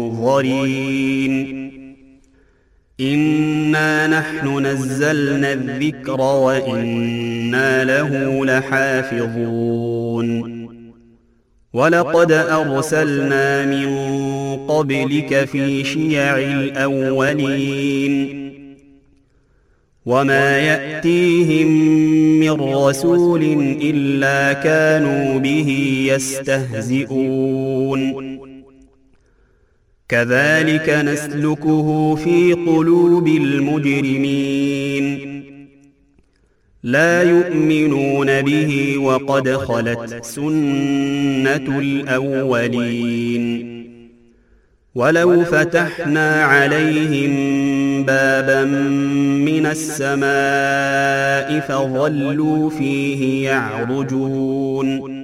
منظرين إنا نحن نزلنا الذكر وإنا له لحافظون ولقد أرسلنا من قبلك في شيع الأولين وما يأتيهم من رسول إلا كانوا به يستهزئون كذلك نسلكه في قلوب المجرمين لا يؤمنون به وقد خلت سنة الأولين ولو فتحنا عليهم بابا من السماء فظلوا فيه يعرجون